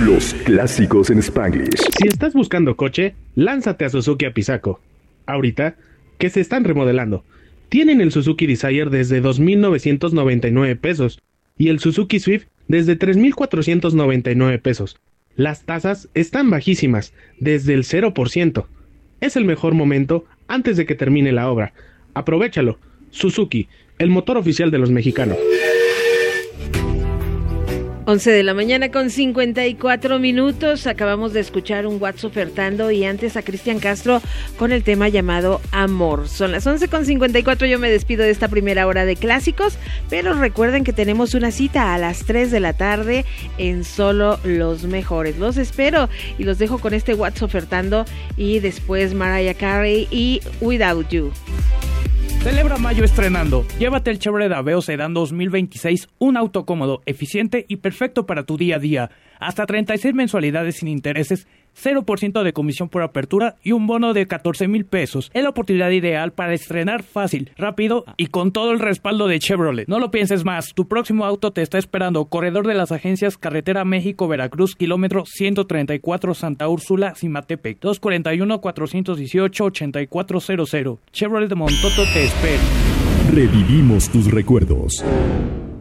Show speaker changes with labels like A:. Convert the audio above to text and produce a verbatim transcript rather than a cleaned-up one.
A: Los clásicos en Spanglish.
B: Si estás buscando coche, lánzate a Suzuki Apizaco. Ahorita, que se están remodelando. Tienen el Suzuki Desire desde dos mil novecientos noventa y nueve pesos y el Suzuki Swift desde tres mil cuatrocientos noventa y nueve pesos. Las tasas están bajísimas, desde el cero por ciento. Es el mejor momento antes de que termine la obra. Aprovéchalo. Suzuki, el motor oficial de los mexicanos.
C: once de la mañana con cincuenta y cuatro minutos. Acabamos de escuchar un WhatsApp ofertando y antes a Cristian Castro con el tema llamado Amor. Son las once con cincuenta y cuatro. Yo me despido de esta primera hora de clásicos, pero recuerden que tenemos una cita a las tres de la tarde en Solo los Mejores. Los espero y los dejo con este WhatsApp ofertando y después Mariah Carey y Without You.
D: Celebra mayo estrenando. Llévate el Chevrolet Aveo Sedán dos mil veintiséis, un auto cómodo, eficiente y perfecto para tu día a día. Hasta treinta y seis mensualidades sin intereses, cero por ciento de comisión por apertura y un bono de catorce mil pesos. Es la oportunidad ideal para estrenar fácil, rápido y con todo el respaldo de Chevrolet. No lo pienses más, tu próximo auto te está esperando. Corredor de las agencias Carretera México-Veracruz, kilómetro ciento treinta y cuatro, Santa Úrsula, Cimatepec, dos cuatro uno, cuatro uno ocho, ocho cuatro cero cero. Chevrolet de Montoto te espera.
A: Revivimos tus recuerdos.